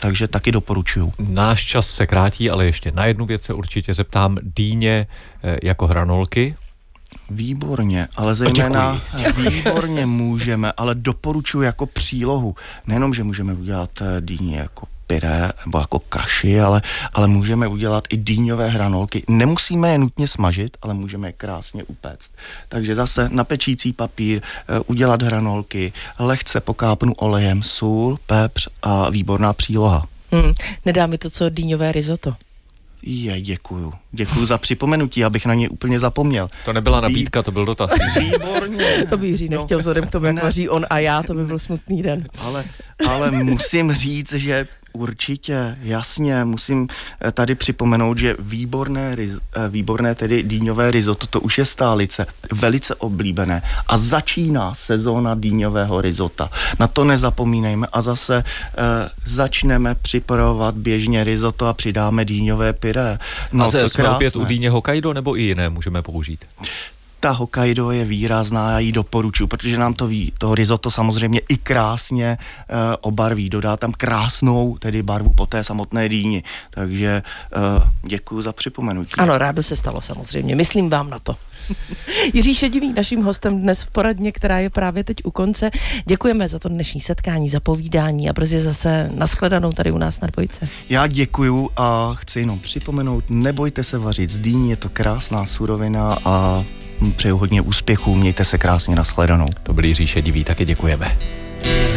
takže taky doporučuju. Náš čas se krátí, ale ještě na jednu věc se určitě zeptám. Dýně jako hranolky? Výborně, ale zejména výborně můžeme, ale doporučuji jako přílohu. Nejenom, že můžeme udělat dýně jako pyré nebo jako kaši, ale můžeme udělat i dýňové hranolky. Nemusíme je nutně smažit, ale můžeme je krásně upéct. Takže zase na pečící papír udělat hranolky, lehce pokápnu olejem, sůl, pepř a výborná příloha. Nedá mi to co dýňové risotto. Děkuju za připomenutí, abych na ně úplně zapomněl. To nebyla nabídka, to byl dotaz. Výborně. To by Jiří nechtěl vzhledem k tomu, jak vaří on a já, to by byl smutný den. Ale musím říct, že určitě, jasně, musím tady připomenout, že výborné tedy dýňové risotto, to už je stálice, velice oblíbené a začíná sezóna dýňového risota. Na to nezapomínejme a zase začneme připravovat běžně risotto a přidáme dýňové pyré. No, a jsme opět u dýně Hokkaido nebo i jiné můžeme použít? Ta Hokkaido je výrazná, já ji doporučuji, protože nám to risotto samozřejmě i krásně obarví, dodá tam krásnou tedy barvu po té samotné dýni. Takže děkuji za připomenutí. Ano, rádo se stalo samozřejmě, myslím vám na to. Jiří Šedivý, naším hostem dnes v poradně, která je právě teď u konce. Děkujeme za to dnešní setkání, za povídání a brzy zase nashledanou tady u nás na Dvojce. Já děkuju a chci jenom připomenout, nebojte se vařit z dýní, je to krásná surovina a přeju hodně úspěchů, mějte se krásně, nashledanou. To byl Jiří Šedivý, taky děkujeme.